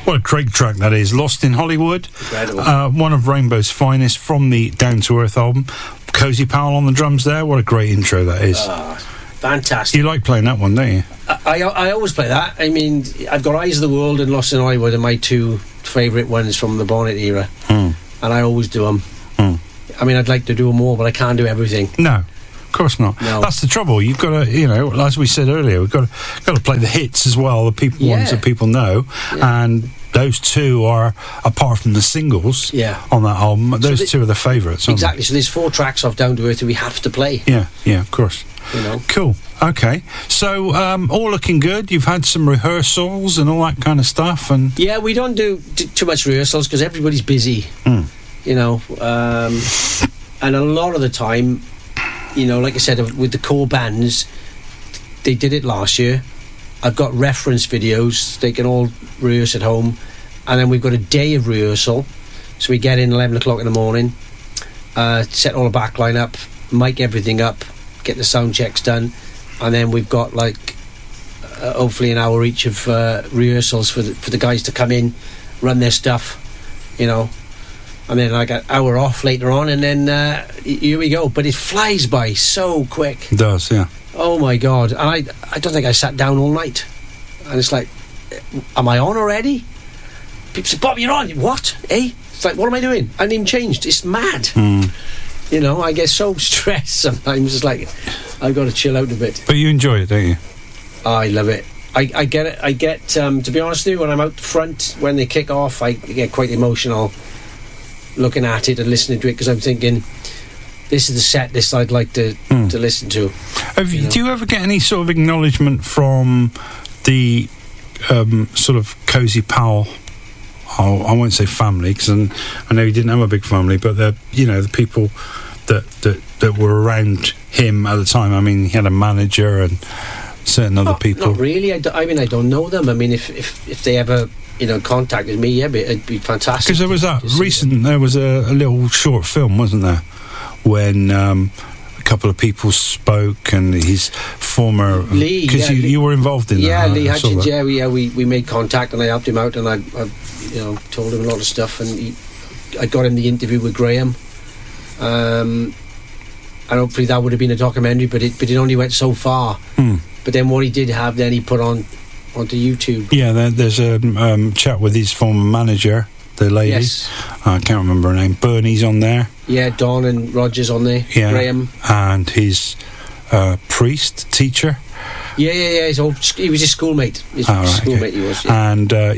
What a great track that is. Lost in Hollywood. Incredible. One of Rainbow's finest from the Down to Earth album. Cozy Powell on the drums there. What a great intro that is. Fantastic. You like playing that one, don't you? I always play that. I mean, I've got Eyes of the World and Lost in Hollywood are my two favourite ones from the Bonnet era. And I always do them. I mean, I'd like to do them all, but I can't do everything. No, of course not. No. That's the trouble. You've got to, as we said earlier, we've got to play the hits as well, the ones that people know. Yeah. And those two are, apart from the singles on that album, those two are the favourites. Exactly. So there's 4 tracks off Down to Earth that we have to play. Yeah, of course. Cool. Okay. So, all looking good. You've had some rehearsals and all that kind of stuff. And yeah, we don't do too much rehearsals because everybody's busy. And a lot of the time, like I said, with the core bands, they did it last year. I've got reference videos. They can all rehearse at home. And then we've got a day of rehearsal. So we get in 11 o'clock in the morning, set all the backline up, mic everything up, get the sound checks done. And then we've got hopefully an hour each of rehearsals for the guys to come in, run their stuff, And then I got an hour off later on, and then here we go. But it flies by so quick. It does, yeah. Oh my God. And I don't think I sat down all night. And it's like, am I on already? People say, Bob, you're on. What? It's like, what am I doing? I haven't even changed. It's mad. I get so stressed sometimes. It's like, I've got to chill out a bit. But you enjoy it, don't you? I love it. I get it. I get, to be honest with you, when I'm out front, when they kick off, I get quite emotional looking at it and listening to it, because I'm thinking, this is the set list I'd like to listen to. Do you ever get any sort of acknowledgement from the sort of Cozy Powell? I won't say family, because I know he didn't have a big family, but the people that were around him at the time. I mean, he had a manager and certain other people. Not really. I don't know them. I mean, if they ever contacted me, it'd be fantastic. Because there was there was a little short film, wasn't there, when a couple of people spoke, and his former Lee, because you were involved in that. Yeah, Lee Hutchins. Yeah, we made contact, and I helped him out, and I told him a lot of stuff, and I got him the interview with Graham, and hopefully that would have been a documentary, but it only went so far. But then what he did have, then he put onto YouTube. Yeah, there's a chat with his former manager, the lady. Yes. I can't remember her name. Bernie's on there. Yeah, Don and Roger's on there. Yeah. Graham. And his teacher. Yeah. He was his schoolmate. His schoolmate, he was. Yeah.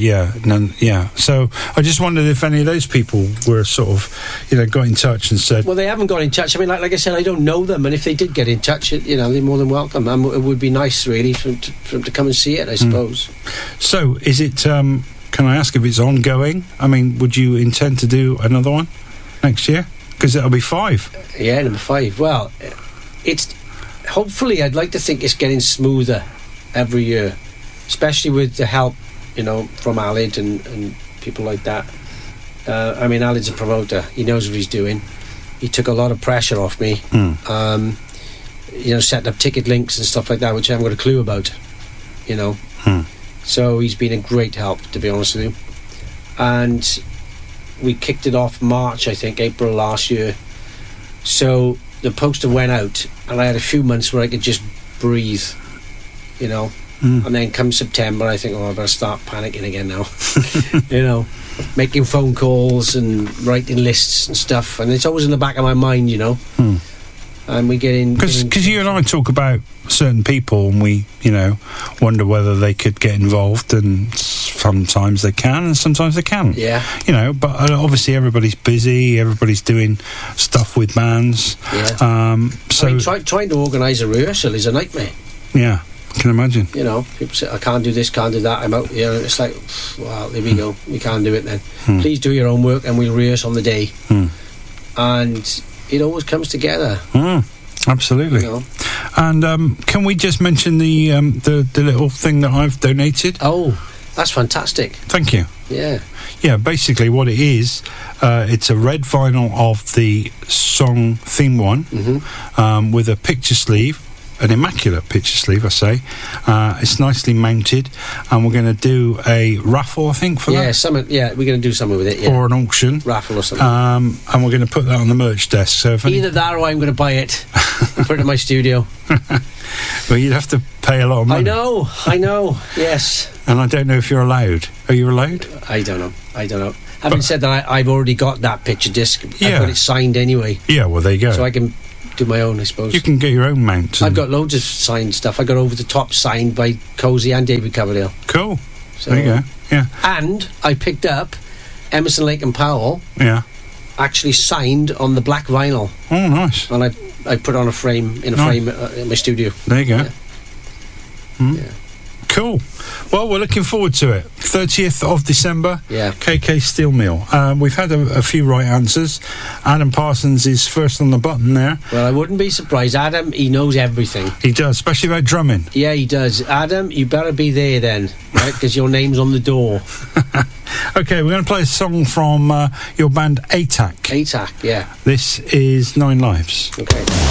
And So I just wondered if any of those people were sort of, got in touch and said. Well, they haven't got in touch. I mean, like I said, I don't know them, and if they did get in touch, they're more than welcome. It would be nice, really, for them to come and see it, I suppose. So, is it? Can I ask if it's ongoing? I mean, would you intend to do another one next year? Because it'll be 5. Yeah, number 5. Well, it's. Hopefully, I'd like to think it's getting smoother every year, especially with the help, from Alid and people like that. I mean, Alid's a promoter. He knows what he's doing. He took a lot of pressure off me. Setting up ticket links and stuff like that, which I haven't got a clue about. So he's been a great help, to be honest with you. And we kicked it off March, I think, April last year. So the poster went out, and I had a few months where I could just breathe, And then come September, I think, I better start panicking again now. Making phone calls and writing lists and stuff, and it's always in the back of my mind, And we get in because you and I talk about certain people, and we wonder whether they could get involved, and sometimes they can and sometimes they can't. Yeah. But obviously everybody's busy, everybody's doing stuff with bands. Yeah. So trying to organise a rehearsal is a nightmare. Yeah, I can imagine. People say, I can't do this, can't do that, I'm out here. It's like, well, there we go, we can't do it then. Please do your own work and we'll rehearse on the day. And it always comes together. Absolutely. And can we just mention the little thing that I've donated? Oh, that's fantastic. Thank you. Yeah, basically what it is, it's a red vinyl of the song Theme 1 with a picture sleeve an immaculate picture sleeve, I say. It's nicely mounted, and we're going to do a raffle, I think, for that. We're going to do something with it, yeah. Or an auction. Raffle or something. And we're going to put that on the merch desk. So if either that or I'm going to buy it and put it in my studio. Well, you'd have to pay a lot of money. I know, yes. And I don't know if you're allowed. Are you allowed? I don't know. Having said that, I've already got that picture disc. I've got it signed anyway. Yeah, well, there you go. So I can do my own, I suppose. You can get your own mount. I've got loads of signed stuff. I got Over the Top signed by Cozy and David Coverdale. Cool. So, there you go. Yeah. And I picked up Emerson, Lake and Powell. Yeah. Actually signed on the black vinyl. Oh, nice. And I put on a frame in my studio. There you go. Yeah. Yeah. Cool. Well, we're looking forward to it. 30th of December. Yeah. KK Steel Mill. We've had a few right answers. Adam Parsons is first on the button there. Well, I wouldn't be surprised. Adam, he knows everything. He does, especially about drumming. Yeah, he does. Adam, you better be there then, right? Because your name's on the door. Okay, we're going to play a song from your band ATAC. ATAC, yeah. This is 9 Lives. Okay.